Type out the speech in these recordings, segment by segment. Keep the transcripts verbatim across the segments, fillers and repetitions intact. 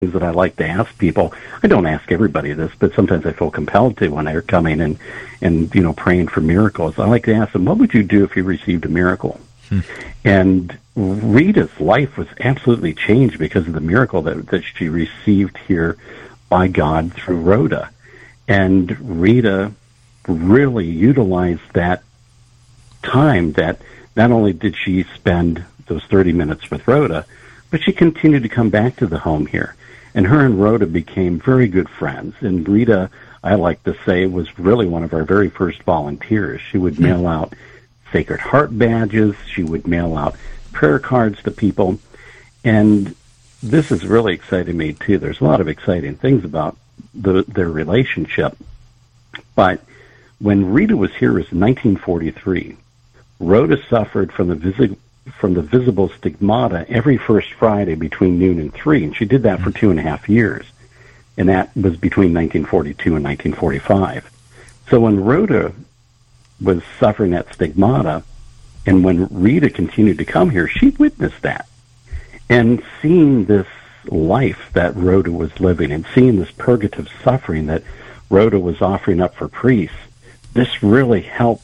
that I like to ask people. I don't ask everybody this, but sometimes I feel compelled to when they're coming and, and you know, praying for miracles. I like to ask them, what would you do if you received a miracle? Hmm. And Rita's life was absolutely changed because of the miracle that, that she received here by God through Rhoda. And Rita really utilized that time that not only did she spend those thirty minutes with Rhoda, but she continued to come back to the home here. And her and Rhoda became very good friends. And Rita, I like to say, was really one of our very first volunteers. She would mm-hmm. mail out Sacred Heart badges. She would mail out prayer cards to people. And this has really excited me, too. There's a lot of exciting things about the, their relationship. But when Rita was here, it was nineteen forty-three. Rhoda suffered from the visi- from the visible stigmata every first Friday between noon and three, and she did that for two and a half years, and that was between nineteen forty-two and nineteen forty-five. So when Rhoda was suffering that stigmata, and when Rita continued to come here, she witnessed that, and seeing this life that Rhoda was living, and seeing this purgative suffering that Rhoda was offering up for priests, this really helped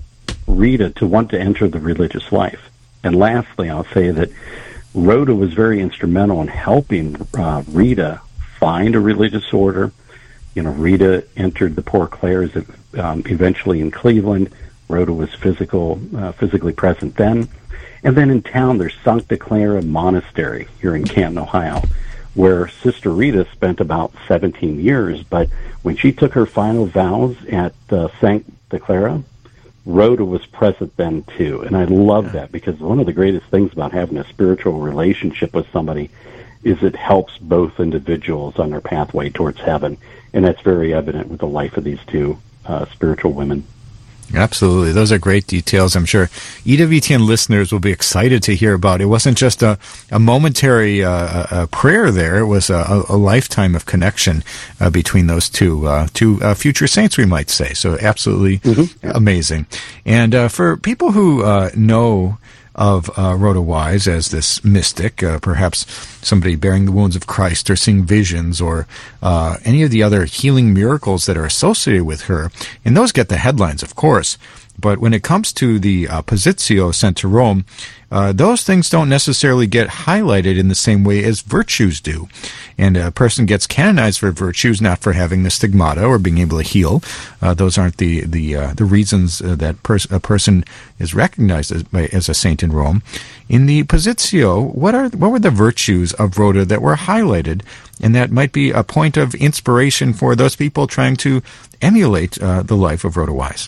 Rita to want to enter the religious life. And lastly, I'll say that Rhoda was very instrumental in helping uh, Rita find a religious order. You know, Rita entered the Poor Clares um, eventually in Cleveland. Rhoda was physical, uh, physically present then. And then in town, there's Sancta Clara Monastery here in Canton, Ohio, where Sister Rita spent about seventeen years. But when she took her final vows at uh, Sancta Clara, Rhoda was present then, too. And I love that, because one of the greatest things about having a spiritual relationship with somebody is it helps both individuals on their pathway towards heaven. And that's very evident with the life of these two uh, spiritual women. Absolutely. Those are great details. I'm sure E W T N listeners will be excited to hear about. It wasn't just a, a momentary uh, a prayer there. It was a, a lifetime of connection uh, between those two, uh, two uh, future saints, we might say. So absolutely mm-hmm. amazing. And uh, for people who uh, know of uh, Rhoda Wise as this mystic, uh, perhaps somebody bearing the wounds of Christ or seeing visions or uh, any of the other healing miracles that are associated with her. And those get the headlines, of course. But when it comes to the uh, Positio sent to Rome, uh, those things don't necessarily get highlighted in the same way as virtues do. And a person gets canonized for virtues, not for having the stigmata or being able to heal. Uh, those aren't the the uh, the reasons uh, that pers- a person is recognized as, by, as a saint in Rome. In the Positio, what are what were the virtues of Rhoda that were highlighted, and that might be a point of inspiration for those people trying to emulate uh, the life of Rhoda Wise?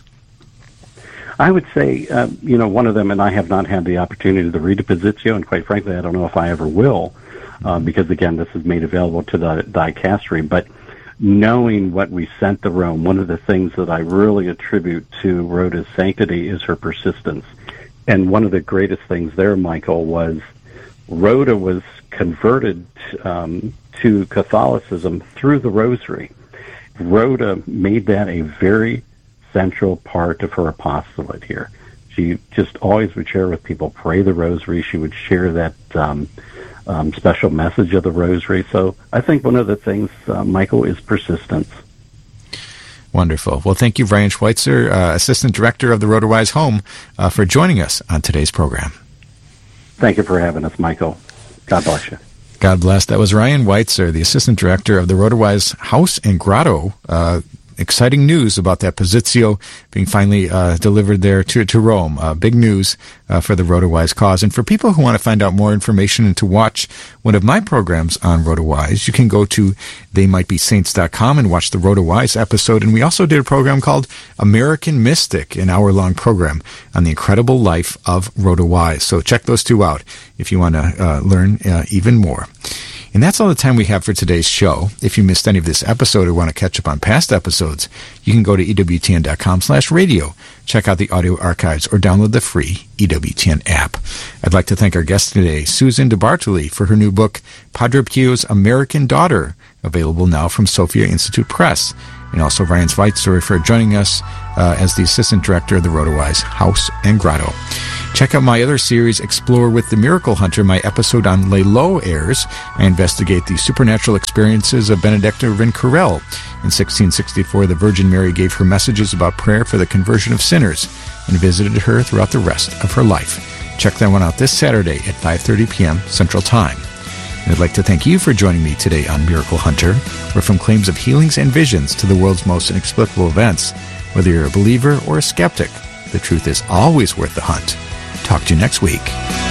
I would say, uh, you know, one of them, and I have not had the opportunity to read a Positio, and quite frankly, I don't know if I ever will, uh, because, again, this is made available to the dicastery. But knowing what we sent to Rome, one of the things that I really attribute to Rhoda's sanctity is her persistence. And one of the greatest things there, Michael, was Rhoda was converted um, to Catholicism through the Rosary. Rhoda made that a very central part of her apostolate here. She just always would share with people, pray the Rosary. She would share that um, um, special message of the Rosary. So I think one of the things, uh, Michael, is persistence. Wonderful. Well, thank you, Brian Schweitzer, uh, Assistant Director of the Rhoda Wise Home, uh, for joining us on today's program. Thank you for having us, Michael. God bless you. God bless. That was Ryan Schweitzer, the Assistant Director of the Rhoda Wise House and Grotto. Uh, exciting news about that Positio being finally uh, delivered there to, to Rome. Uh, big news uh, for the Rhoda Wise cause. And for people who want to find out more information and to watch one of my programs on Rhoda Wise, you can go to they might be saints dot com and watch the Rhoda Wise episode. And we also did a program called American Mystic, an hour-long program on the incredible life of Rhoda Wise. So check those two out if you want to uh, learn uh, even more. And that's all the time we have for today's show. If you missed any of this episode or want to catch up on past episodes, you can go to E W T N dot com slash radio, check out the audio archives, or download the free E W T N app. I'd like to thank our guest today, Susan DeBartoli, for her new book, Padre Pio's American Daughter, available now from Sophia Institute Press. And also Ryan Schweitzer for joining us uh, as the Assistant Director of the Rhoda Wise House and Grotto. Check out my other series, Explore with the Miracle Hunter. My episode on Les Lots airs. I investigate the supernatural experiences of Benedicta Rincarel. In sixteen sixty-four, the Virgin Mary gave her messages about prayer for the conversion of sinners and visited her throughout the rest of her life. Check that one out this Saturday at five thirty p.m. Central Time. And I'd like to thank you for joining me today on Miracle Hunter, where from claims of healings and visions to the world's most inexplicable events, whether you're a believer or a skeptic, the truth is always worth the hunt. Talk to you next week.